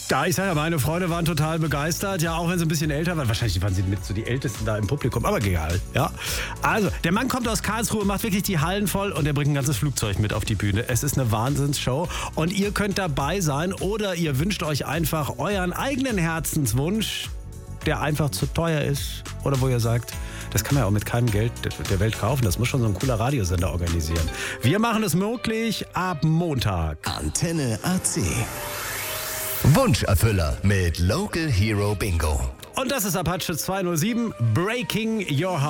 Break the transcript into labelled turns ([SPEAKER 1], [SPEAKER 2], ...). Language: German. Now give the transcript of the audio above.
[SPEAKER 1] Da, ich sage ja, meine Freunde waren total begeistert, ja, auch wenn sie ein bisschen älter waren. Wahrscheinlich waren sie mit so die Ältesten da im Publikum, aber egal, ja. Also, der Mann kommt aus Karlsruhe, macht wirklich die Hallen voll und er bringt ein ganzes Flugzeug mit auf die Bühne. Es ist eine Wahnsinnsshow und ihr könnt dabei sein oder ihr wünscht euch einfach euren eigenen Herzenswunsch, der einfach zu teuer ist oder wo ihr sagt, das kann man ja auch mit keinem Geld der Welt kaufen. Das muss schon so ein cooler Radiosender organisieren. Wir machen es möglich ab Montag.
[SPEAKER 2] Antenne AC. Wunscherfüller mit Local Hero Bingo.
[SPEAKER 1] Und das ist Apache 207, Breaking Your Heart.